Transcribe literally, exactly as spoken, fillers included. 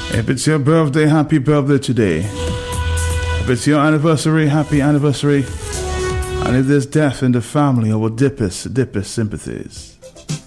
If it's your birthday, happy birthday today. If it's your anniversary, happy anniversary. And if there's death in the family, our deepest, deepest sympathies.